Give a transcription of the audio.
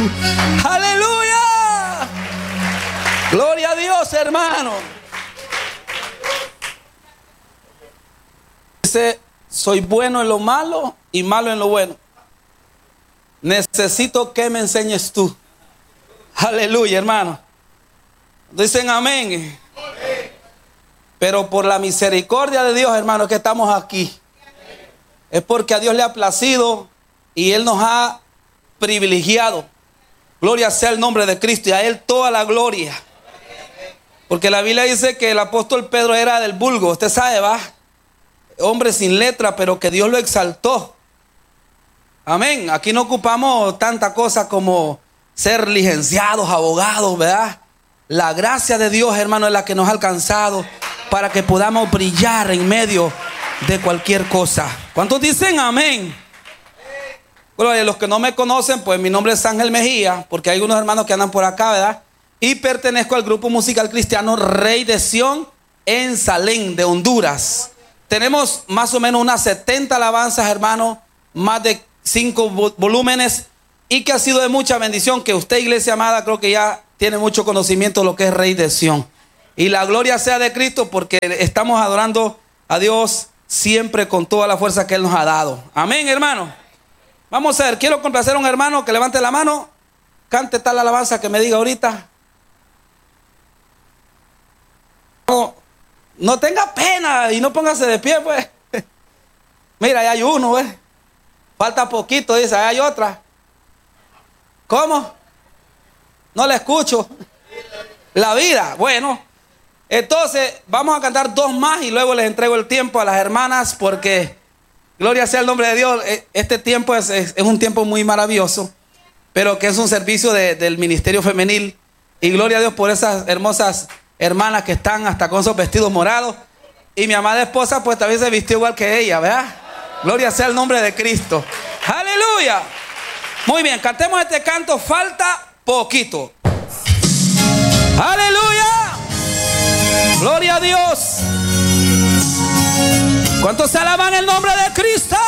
Aleluya. Gloria a Dios, hermano. Dice, soy bueno en lo malo y malo en lo bueno. Necesito que me enseñes tú. Aleluya, hermano. Dicen amén. Pero por la misericordia de Dios, hermano, que estamos aquí. Es porque a Dios le ha placido y Él nos ha privilegiado. Gloria sea el nombre de Cristo y a Él toda la gloria. Porque la Biblia dice que el apóstol Pedro era del vulgo. Usted sabe, va. Hombre sin letra, pero que Dios lo exaltó. Amén. Aquí no ocupamos tanta cosa como ser licenciados, abogados, ¿verdad? La gracia de Dios, hermano, es la que nos ha alcanzado para que podamos brillar en medio de cualquier cosa. ¿Cuántos dicen amén? Bueno, los que no me conocen, pues mi nombre es Ángel Mejía, porque hay unos hermanos que andan por acá, ¿verdad? Y pertenezco al grupo musical cristiano Rey de Sión en Salén, de Honduras. Tenemos más o menos unas 70 alabanzas, hermano, más de 5 volúmenes, y que ha sido de mucha bendición, que usted, iglesia amada, creo que ya tiene mucho conocimiento de lo que es Rey de Sión. Y la gloria sea de Cristo, porque estamos adorando a Dios siempre con toda la fuerza que Él nos ha dado. Amén, hermano. Vamos a ver, quiero complacer a un hermano que levante la mano, cante tal alabanza que me diga ahorita. No tenga pena y no póngase de pie, pues. Mira, ahí hay uno, pues. Falta poquito, dice, ahí hay otra. ¿Cómo? No le escucho. La vida, bueno. Entonces, vamos a cantar 2 más y luego les entrego el tiempo a las hermanas, porque gloria sea el nombre de Dios. Este tiempo es un tiempo muy maravilloso, pero que es un servicio del ministerio femenil. Y gloria a Dios por esas hermosas hermanas que están hasta con esos vestidos morados. Y mi amada esposa pues también se vistió igual que ella, ¿verdad? Gloria sea el nombre de Cristo. Aleluya. Muy bien, cantemos este canto, falta poquito. Aleluya. Gloria a Dios. ¿Cuántos alaban el nombre de Cristo?